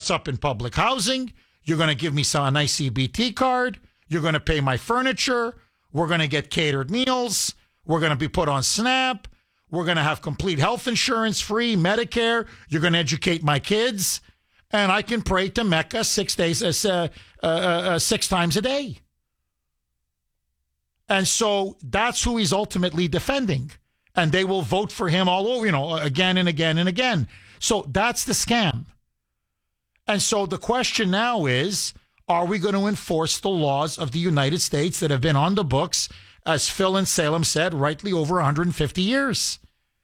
What's up in public housing? You're going to give me a nice EBT card. You're going to pay my furniture. We're going to get catered meals. We're going to be put on SNAP. We're going to have complete health insurance, free Medicare. You're going to educate my kids. And I can pray to Mecca 6 times a day. And so that's who he's ultimately defending. And they will vote for him all over, again and again and again. So that's the scam. And so the question now is, are we going to enforce the laws of the United States that have been on the books, as Phil in Salem said, rightly over 150 years?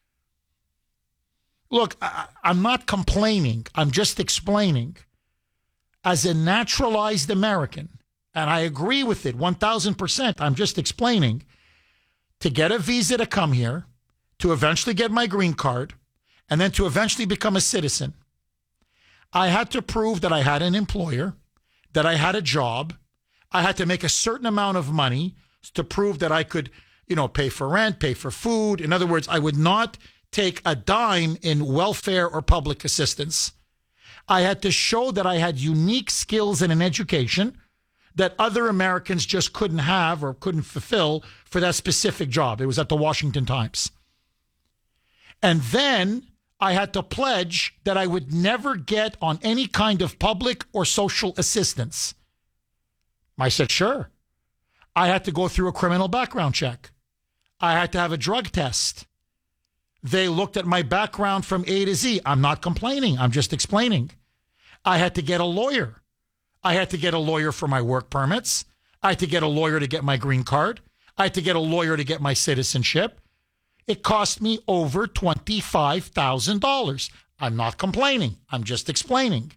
Look, I'm not complaining. I'm just explaining. As a naturalized American, and I agree with it 1,000%, I'm just explaining, to get a visa to come here, to eventually get my green card, and then to eventually become a citizen, I had to prove that I had an employer, that I had a job. I had to make a certain amount of money to prove that I could, pay for rent, pay for food. In other words, I would not take a dime in welfare or public assistance. I had to show that I had unique skills and an education that other Americans just couldn't have or couldn't fulfill for that specific job. It was at the Washington Times. And then I had to pledge that I would never get on any kind of public or social assistance. I said, sure. I had to go through a criminal background check. I had to have a drug test. They looked at my background from A to Z. I'm not complaining. I'm just explaining. I had to get a lawyer. I had to get a lawyer for my work permits. I had to get a lawyer to get my green card. I had to get a lawyer to get my citizenship. It cost me over $25,000. I'm not complaining. I'm just explaining.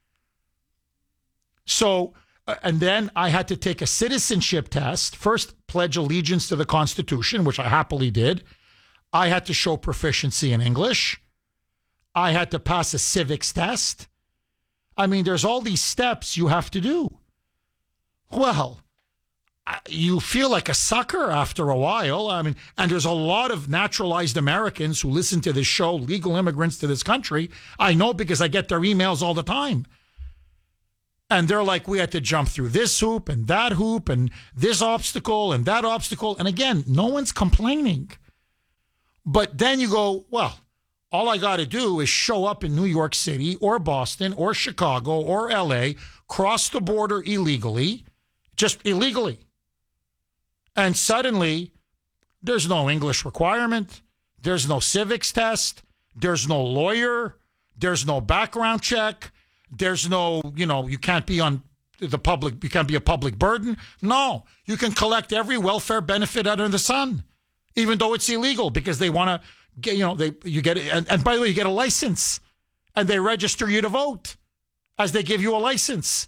So, and then I had to take a citizenship test. First, pledge allegiance to the Constitution, which I happily did. I had to show proficiency in English. I had to pass a civics test. I mean, there's all these steps you have to do. Well, you feel like a sucker after a while. I mean, and there's a lot of naturalized Americans who listen to this show, legal immigrants to this country. I know because I get their emails all the time. And they're like, we had to jump through this hoop and this obstacle and that obstacle. And again, no one's complaining. But then you go, well, all I got to do is show up in New York City or Boston or Chicago or LA, cross the border illegally, just illegally. And suddenly, there's no English requirement. There's no civics test. There's no lawyer. There's no background check. There's no, you can't be on the public, you can't be a public burden. No, you can collect every welfare benefit under the sun, even though it's illegal, because they want to get, you get it. And by the way, you get a license and they register you to vote as they give you a license.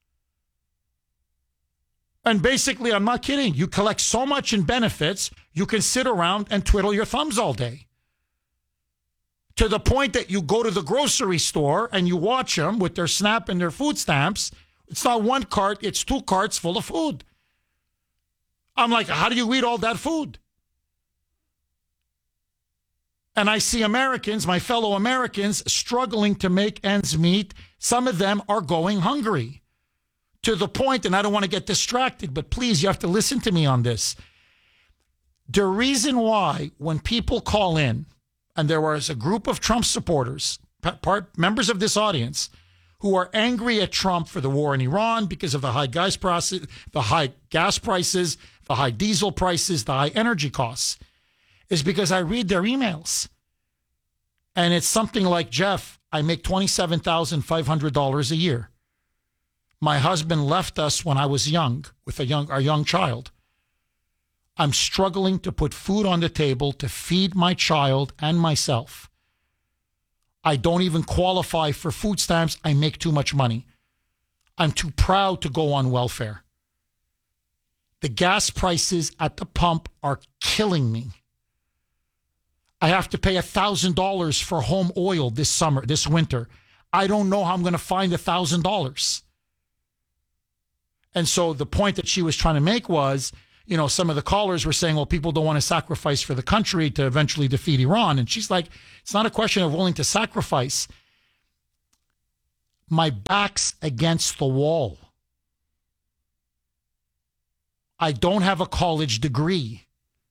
And basically, I'm not kidding. You collect so much in benefits, you can sit around and twiddle your thumbs all day. To the point that you go to the grocery store and you watch them with their SNAP and their food stamps. It's not one cart, it's 2 carts full of food. I'm like, how do you eat all that food? And I see Americans, my fellow Americans, struggling to make ends meet. Some of them are going hungry. To the point, and I don't want to get distracted, but please, you have to listen to me on this. The reason why when people call in, and there was a group of Trump supporters, members of this audience, who are angry at Trump for the war in Iran because of the high gas prices, the high diesel prices, the high energy costs, is because I read their emails. And it's something like, Jeff, I make $27,500 a year. My husband left us when I was young, with our young child. I'm struggling to put food on the table to feed my child and myself. I don't even qualify for food stamps. I make too much money. I'm too proud to go on welfare. The gas prices at the pump are killing me. I have to pay $1,000 for home oil this winter. I don't know how I'm going to find $1,000. And so the point that she was trying to make was, some of the callers were saying, well, people don't want to sacrifice for the country to eventually defeat Iran. And she's like, it's not a question of willing to sacrifice. My back's against the wall. I don't have a college degree.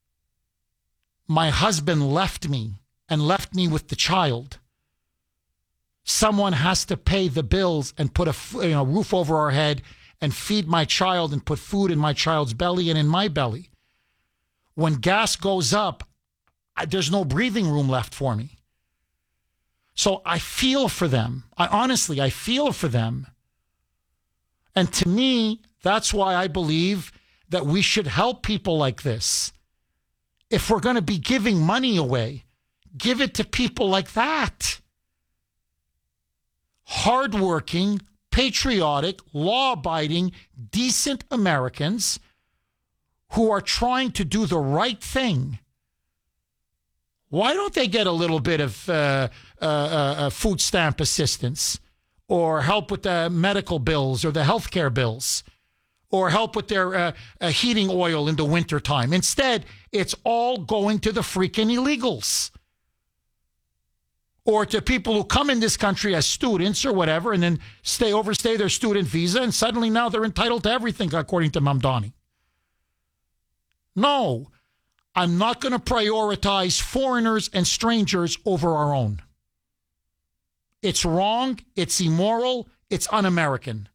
My husband left me and left me with the child. Someone has to pay the bills and put a roof over our head and feed my child and put food in my child's belly and in my belly. When gas goes up, there's no breathing room left for me. So I feel for them. I feel for them. And to me, that's why I believe that we should help people like this. If we're going to be giving money away, give it to people like that. Hardworking, patriotic, law-abiding, decent Americans who are trying to do the right thing. Why don't they get a little bit of food stamp assistance or help with the medical bills or the health care bills or help with their heating oil in the wintertime? Instead, it's all going to the freaking illegals or to people who come in this country as students or whatever and then overstay their student visa and suddenly now they're entitled to everything according to Mamdani. No. I'm not going to prioritize foreigners and strangers over our own. It's wrong, it's immoral, it's un-American.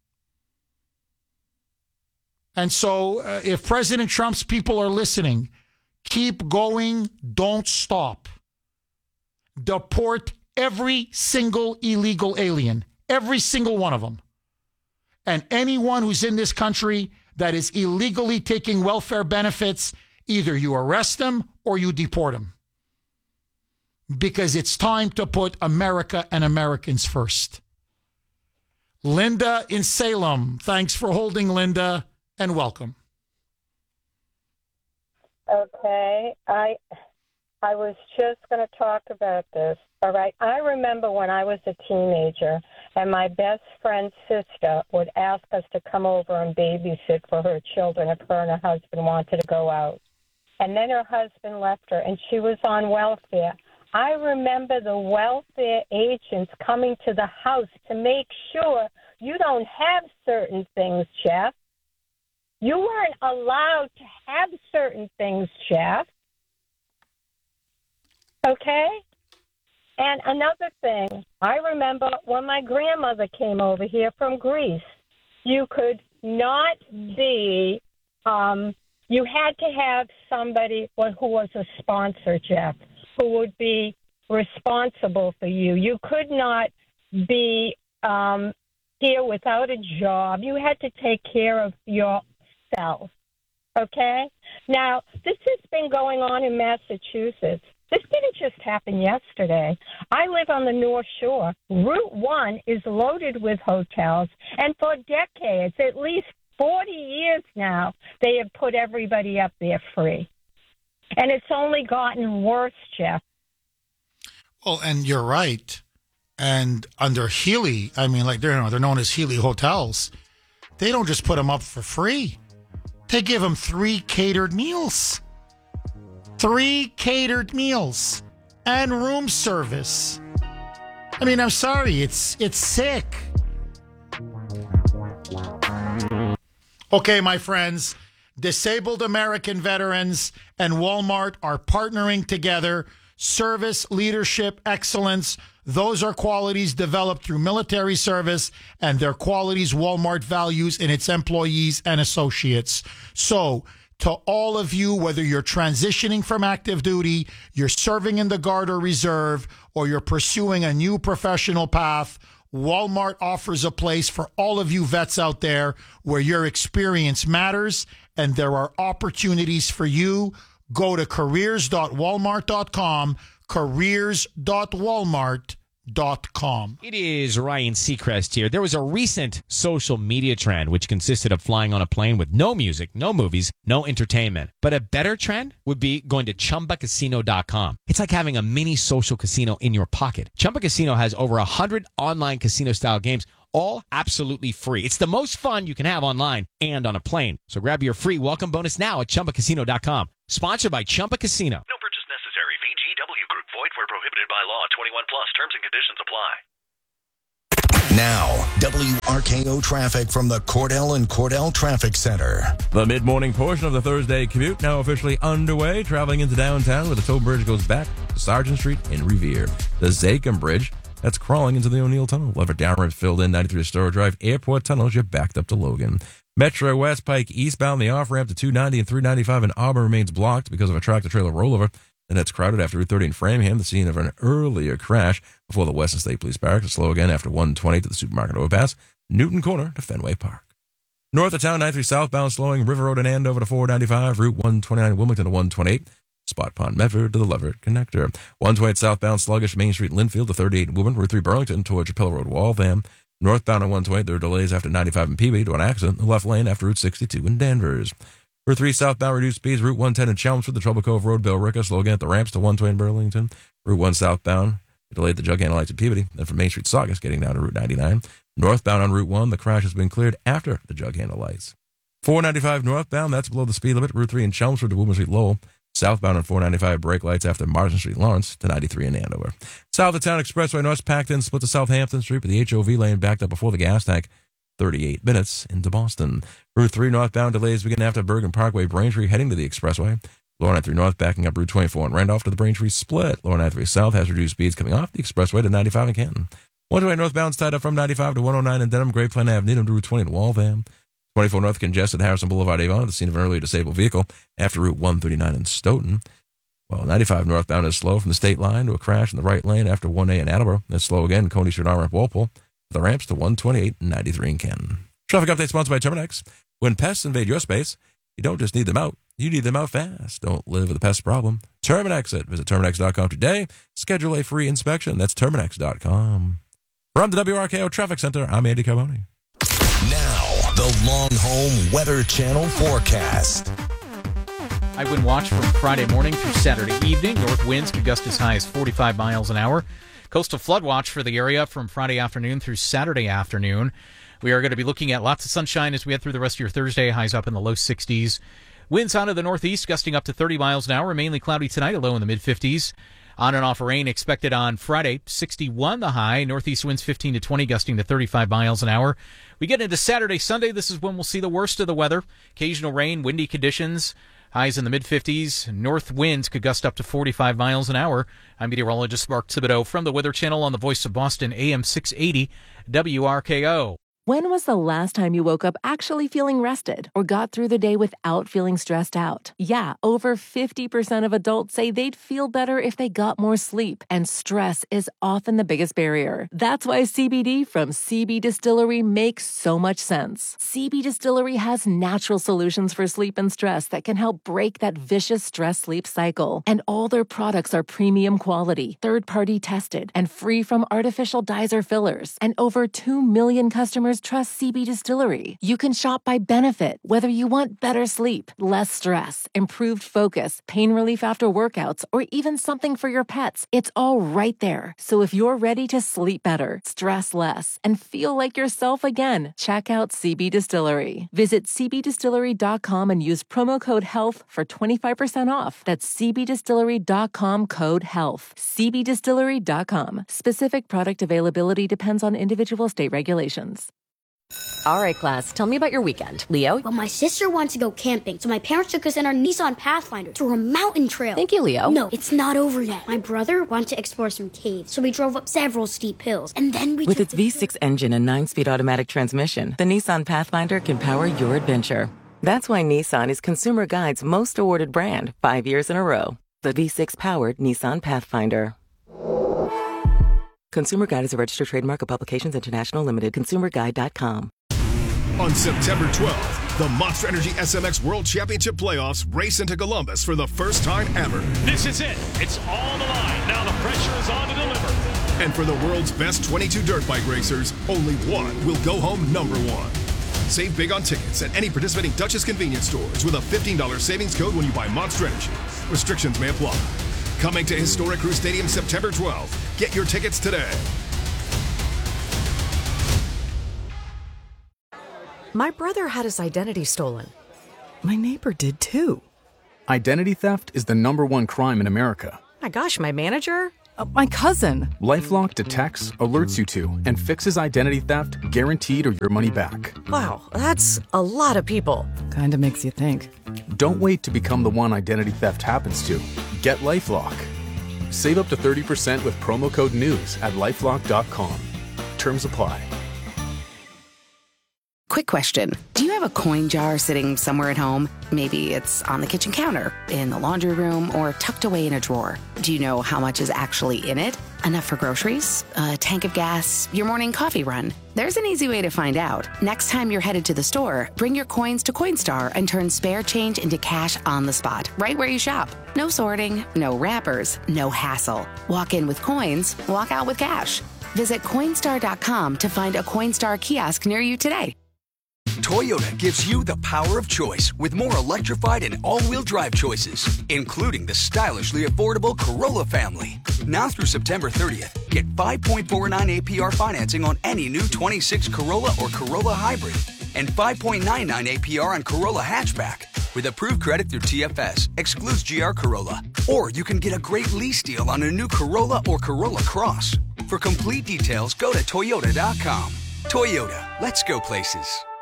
And so if President Trump's people are listening, keep going, don't stop. Deport every single illegal alien, every single one of them. And anyone who's in this country that is illegally taking welfare benefits, either you arrest them or you deport them. Because it's time to put America and Americans first. Linda in Salem. Thanks for holding, Linda, and welcome. Okay. I was just going to talk about this. All right. I remember when I was a teenager and my best friend's sister would ask us to come over and babysit for her children if her and her husband wanted to go out. And then her husband left her, and she was on welfare. I remember the welfare agents coming to the house to make sure you don't have certain things, Jeff. You weren't allowed to have certain things, Jeff. Okay? And another thing, I remember when my grandmother came over here from Greece, you could not be... you had to have somebody who was a sponsor, Jeff, who would be responsible for you. You could not be here without a job. You had to take care of yourself, okay? Now, this has been going on in Massachusetts. This didn't just happen yesterday. I live on the North Shore. Route 1 is loaded with hotels, and for decades, at least 40 years now, they have put everybody up there free. And it's only gotten worse, Jeff. Well, and you're right. And under Healy, I mean, like they're known as Healy Hotels. They don't just put them up for free. They give them 3 catered meals. 3 catered meals and room service. I mean, I'm sorry, it's sick. Okay, my friends, disabled American veterans and Walmart are partnering together. Service, leadership, excellence, those are qualities developed through military service, and they're qualities Walmart values in its employees and associates. So, to all of you, whether you're transitioning from active duty, you're serving in the Guard or Reserve, or you're pursuing a new professional path, Walmart offers a place for all of you vets out there where your experience matters and there are opportunities for you. Go to careers.walmart.com, careers.walmart.com. It is Ryan Seacrest here. There was a recent social media trend which consisted of flying on a plane with no music, no movies, no entertainment. But a better trend would be going to ChumbaCasino.com. It's like having a mini social casino in your pocket. Chumba Casino has over 100 online casino-style games, all absolutely free. It's the most fun you can have online and on a plane. So grab your free welcome bonus now at ChumbaCasino.com. Sponsored by Chumba Casino. No purchase necessary. VGW Group. Void where prohibited by law. 21 plus. Terms and conditions apply. Now, WRKO traffic from the Cordell and Cordell Traffic Center. The mid-morning portion of the Thursday commute now officially underway, traveling into downtown where the toll bridge goes back to Sargent Street in Revere. The Zakim Bridge, that's crawling into the O'Neill Tunnel. Lever down ramps filled in 93 Store Drive. Airport tunnels, you're backed up to Logan. Metro West Pike eastbound, the off-ramp to 290 and 395 in Auburn remains blocked because of a tractor-trailer rollover. And that's crowded after Route 30 in Framingham, the scene of an earlier crash before the Western State Police Barracks. Slow again after 120 to the supermarket overpass. Newton Corner to Fenway Park. North of town, 93 southbound slowing. River Road and Andover to 495. Route 129 Wilmington to 128. Spot Pond Medford to the Leverett Connector. 128 southbound sluggish Main Street Linfield to 38 in Woburn. Route 3 Burlington towards Chapel Road Waltham. Northbound on 128, there are delays after 95 in Peabody to an accident. The left lane after Route 62 in Danvers. Route 3 southbound reduced speeds. Route 110 in Chelmsford, the Trouble Cove Road, Billerica. Slow again at the ramps to 120 in Burlington. Route 1 southbound, delayed the jug handle lights at Peabody. Then from Main Street Saugus, getting down to Route 99. Northbound on Route 1, the crash has been cleared after the jug handle lights. 495 northbound, that's below the speed limit. Route 3 in Chelmsford to Woburn Street Lowell. Southbound on 495, brake lights after Marsden Street Lawrence to 93 in Andover. South of town expressway north packed in, split to Southampton Street with the HOV lane backed up before the gas tank. 38 minutes into Boston. Route 3 northbound delays begin after Bergen Parkway, Braintree heading to the expressway. Lower 93 north backing up Route 24 and Randolph to the Braintree split. Lower 93 south has reduced speeds coming off the expressway to 95 in Canton. 128 northbound tied up from 95 to 109 in Denham, Great Plain Ave, Needham to Route 20 in Waltham. 24 north congested Harrison Boulevard, Avon at the scene of an earlier disabled vehicle after Route 139 in Stoughton. Well, 95 northbound is slow from the state line to a crash in the right lane after 1A in Attleboro. It's slow again, Coney Street on-ramp Walpole. The ramps to 128 and 93 in Canton. Traffic update sponsored by Terminex. When pests invade your space, you don't just need them out, you need them out fast. Don't live with a pest problem. Terminex it. Visit Terminex.com today. Schedule a free inspection. That's Terminex.com. From the WRKO Traffic Center, I'm Andy Carboni. Now, the Long Home Weather Channel forecast. I would watch from Friday morning through Saturday evening. North winds could gust as high as 45 miles an hour. Coastal flood watch for the area from Friday afternoon through Saturday afternoon. We are going to be looking at lots of sunshine as we head through the rest of your Thursday. Highs up in the low 60s. Winds out of the northeast gusting up to 30 miles an hour. Mainly cloudy tonight, a low in the mid-50s. On and off rain expected on Friday. 61 the high. Northeast winds 15 to 20, gusting to 35 miles an hour. We get into Saturday, Sunday. This is when we'll see the worst of the weather. Occasional rain, windy conditions. Highs in the mid-50s. North winds could gust up to 45 miles an hour. I'm meteorologist Mark Thibodeau from the Weather Channel on the Voice of Boston, AM 680 WRKO. When was the last time you woke up actually feeling rested or got through the day without feeling stressed out? Yeah, over 50% of adults say they'd feel better if they got more sleep, and stress is often the biggest barrier. That's why CBD from CB Distillery makes so much sense. CB Distillery has natural solutions for sleep and stress that can help break that vicious stress-sleep cycle. And all their products are premium quality, third-party tested, and free from artificial dyes or fillers. And over 2 million customers trust CB Distillery. You can shop by benefit, whether you want better sleep, less stress, improved focus, pain relief after workouts, or even something for your pets. It's all right there. So if you're ready to sleep better, stress less, and feel like yourself again, check out CB Distillery. Visit cbdistillery.com and use promo code HEALTH for 25% off. That's cbdistillery.com code HEALTH. cbdistillery.com. Specific product availability depends on individual state regulations. All right, class, tell me about your weekend. Leo? Well, my sister wanted to go camping, so my parents took us in our Nissan Pathfinder through a mountain trail. Thank you, Leo. No, it's not over yet. My brother wanted to explore some caves, so we drove up several steep hills, and then we With its V6 engine and 9-speed automatic transmission, the Nissan Pathfinder can power your adventure. That's why Nissan is Consumer Guide's most awarded brand 5 years in a row. The V6-powered Nissan Pathfinder. Consumer Guide is a registered trademark of Publications International Limited. ConsumerGuide.com. On September 12th, the Monster Energy SMX World Championship Playoffs race into Columbus for the first time ever. This is it. It's all on the line. Now the pressure is on to deliver. And for the world's best 22 dirt bike racers, only one will go home number one. Save big on tickets at any participating Duchess convenience stores with a $15 savings code when you buy Monster Energy. Restrictions may apply. Coming to Historic Crew Stadium September 12th. Get your tickets today. My brother had his identity stolen. My neighbor did too. Identity theft is the #1 crime in America. My gosh, my manager? My cousin. LifeLock detects, alerts you to, and fixes identity theft guaranteed or your money back. Wow, that's a lot of people. Kinda makes you think. Don't wait to become the one identity theft happens to. Get LifeLock. Save up to 30% with promo code NEWS at LifeLock.com. Terms apply. Quick question. Do you have a coin jar sitting somewhere at home? Maybe it's on the kitchen counter, in the laundry room, or tucked away in a drawer. Do you know how much is actually in it? Enough for groceries? A tank of gas? Your morning coffee run? There's an easy way to find out. Next time you're headed to the store, bring your coins to Coinstar and turn spare change into cash on the spot, right where you shop. No sorting, no wrappers, no hassle. Walk in with coins, walk out with cash. Visit Coinstar.com to find a Coinstar kiosk near you today. Toyota gives you the power of choice with more electrified and all-wheel drive choices, including the stylishly affordable Corolla family. Now through September 30th, get 5.49 APR financing on any new 26 Corolla or Corolla Hybrid and 5.99 APR on Corolla Hatchback. With approved credit through TFS, excludes GR Corolla. Or you can get a great lease deal on a new Corolla or Corolla Cross. For complete details, go to Toyota.com. Toyota, let's go places.